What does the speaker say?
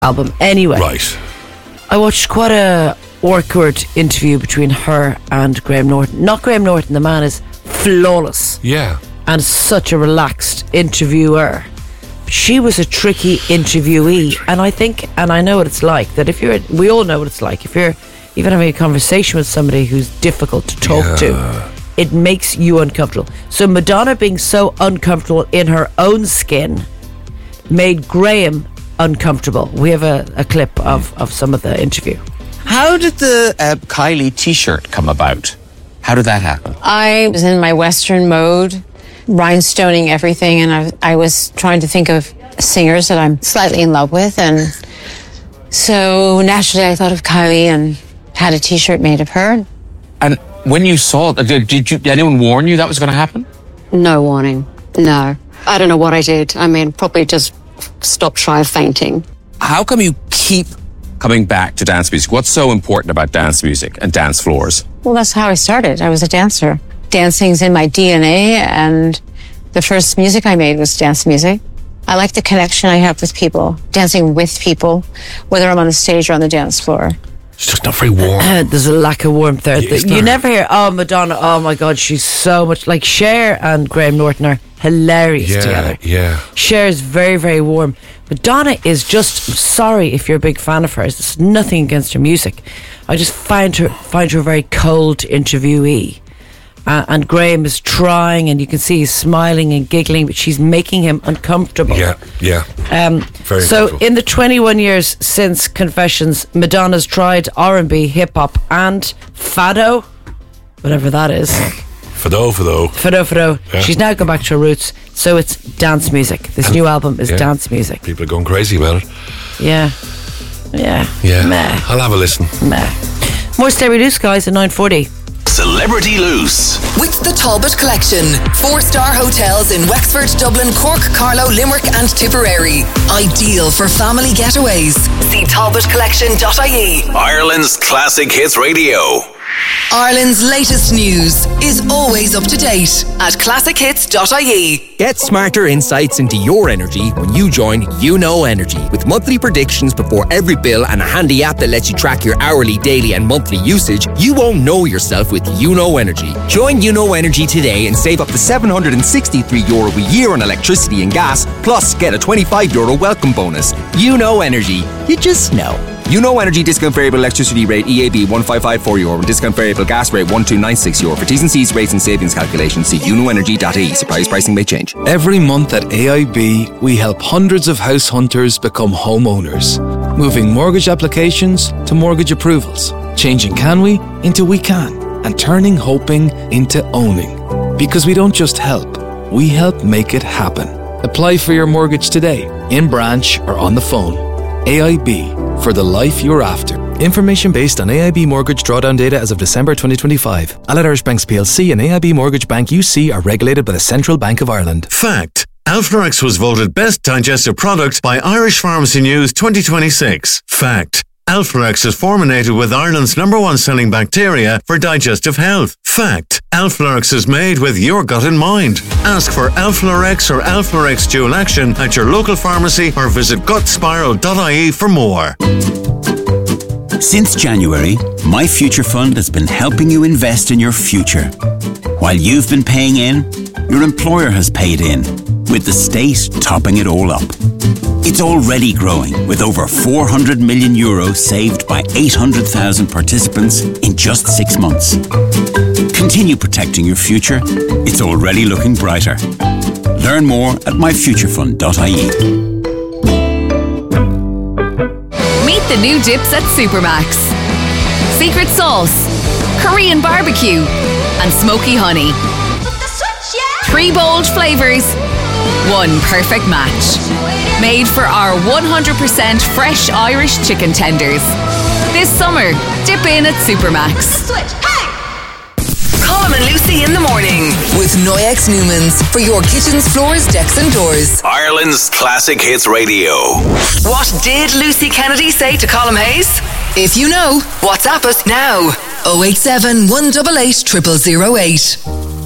album. Anyway, Right. I watched quite a awkward interview between her and Graham Norton. Not Graham Norton, the man is flawless Yeah. and such a relaxed interviewer. She was a tricky interviewee, and I think, and I know what it's like, that if we all know what it's like, if you're even having a conversation with somebody who's difficult to talk to, it makes you uncomfortable. So Madonna being so uncomfortable in her own skin made Graham uncomfortable. We have a clip of some of the interview. How did the Kylie t-shirt come about? How did that happen? I was in my Western mode, rhinestoning everything, and I was trying to think of singers that I'm slightly in love with, and so naturally I thought of Kylie and had a t-shirt made of her. And when you saw it, did anyone warn you that was going to happen? No warning. No. I don't know what I did. I mean, probably just stopped shy of fainting. How come you keep coming back to dance music? What's so important about dance music and dance floors? Well, that's how I started. I was a dancer. Dancing's in my DNA, and the first music I made was dance music. I like the connection I have with people, dancing with people, whether I'm on the stage or on the dance floor. It's just not very warm. There's a lack of warmth there. Is You there? never hear, oh, Madonna, oh my God, she's so much like Cher and Graham Norton are hilarious together. Yeah. Cher is very, very warm. Madonna is just, sorry if you're a big fan of hers, there's nothing against her music. I just find her a very cold interviewee. And Graham is trying, and you can see he's smiling and giggling, but she's making him uncomfortable. Yeah. Very So uncomfortable. in the 21 years since Confessions, Madonna's tried R&B, hip-hop and fado, whatever that is. Fado. Fado. Yeah. She's now gone back to her roots. So it's dance music. This new album is dance music. People are going crazy about it. Yeah. Meh. I'll have a listen. Meh. More Celebrity Loose, guys, at 9:40. Celebrity Loose. With the Talbot Collection. 4-star hotels in Wexford, Dublin, Cork, Carlow, Limerick and Tipperary. Ideal for family getaways. See talbotcollection.ie. Ireland's Classic Hits Radio. Ireland's latest news is always up to date at classichits.ie. Get smarter insights into your energy when you join YouKnow Energy. With monthly predictions before every bill and a handy app that lets you track your hourly, daily and monthly usage, you won't know yourself with YouKnow Energy. Join YouKnow Energy today and save up to €763 a year on electricity and gas, plus get a €25 welcome bonus. YouKnow Energy. You just know. YouKnow Energy discount variable electricity rate EAB €1554 and discount variable gas rate €1296. For T's and C's, rates and savings calculations, see YouKnowEnergy.ie. Surprise pricing may change. Every month at AIB, we help hundreds of house hunters become homeowners, moving mortgage applications to mortgage approvals, changing can we into we can, and turning hoping into owning. Because we don't just help, we help make it happen. Apply for your mortgage today, in branch or on the phone. AIB, for the life you're after. Information based on AIB mortgage drawdown data as of December 2025. Allied Irish Banks PLC and AIB Mortgage Bank UC are regulated by the Central Bank of Ireland. Fact. Alpharex was voted Best Digestive Product by Irish Pharmacy News 2026. Fact. Alpharex is formulated with Ireland's #1 selling bacteria for digestive health. Fact. Alpharex is made with your gut in mind. Ask for Alpharex or Alpharex Dual Action at your local pharmacy or visit gutspiral.ie for more. Since January, My Future Fund has been helping you invest in your future. While you've been paying in, your employer has paid in, with the state topping it all up. It's already growing, with over €400 million saved by 800,000 participants in just 6 months. Continue protecting your future. It's already looking brighter. Learn more at myfuturefund.ie. Meet the new dips at Supermax. Secret sauce, Korean barbecue, and smoky honey. 3 bold flavours, 1 perfect match. Made for our 100% fresh Irish chicken tenders. This summer, dip in at Supermax. Colm and Lucy in the morning with Noyex Newmans for your kitchens, floors, decks and doors. Ireland's Classic Hits Radio. What did Lucy Kennedy say to Colm Hayes? If you know, WhatsApp us now. 087 188 0008.